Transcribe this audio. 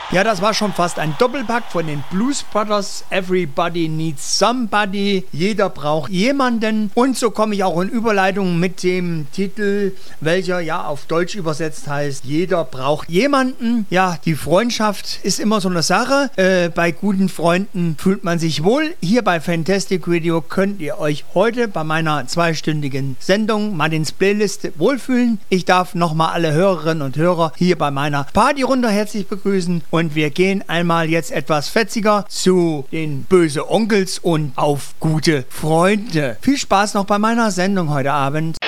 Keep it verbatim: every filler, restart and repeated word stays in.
Ja, das war schon fast ein Doppelpack von den Blues Brothers. Everybody needs somebody. Jeder braucht jemanden. Und so komme ich auch in Überleitung mit dem Titel, welcher ja auf Deutsch übersetzt heißt, jeder braucht jemanden. Ja, die Freundschaft ist immer so eine Sache. Äh, bei guten Freunden fühlt man sich wohl. Hier bei Fantastic Radio könnt ihr euch heute bei meiner zweistündigen Sendung Martins Playlist wohlfühlen. Ich darf nochmal alle Hörerinnen und Hörer hier bei meiner Partyrunde herzlich begrüßen. Und wir gehen einmal jetzt etwas fetziger zu den Böse Onkels und auf gute Freunde. Viel Spaß noch bei meiner Sendung heute Abend.